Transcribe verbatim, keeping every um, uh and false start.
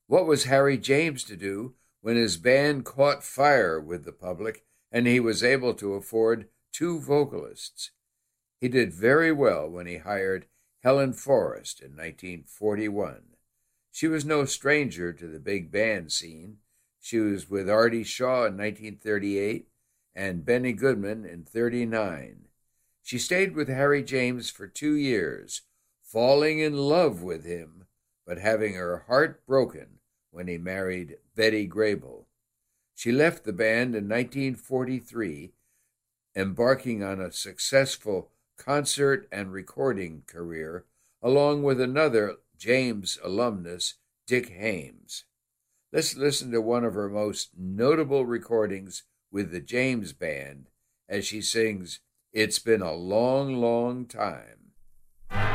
What was Harry James to do when his band caught fire with the public and he was able to afford two vocalists? He did very well when he hired Helen Forrest in nineteen forty-one. She was no stranger to the big band scene. She was with Artie Shaw in nineteen thirty-eight and Benny Goodman in thirty-nine. She stayed with Harry James for two years, falling in love with him, but having her heart broken when he married Betty Grable. She left the band in nineteen forty-three, embarking on a successful concert and recording career, along with another James alumnus, Dick Haymes. Let's listen to one of her most notable recordings with the James Band as she sings "It's Been a Long, Long Time."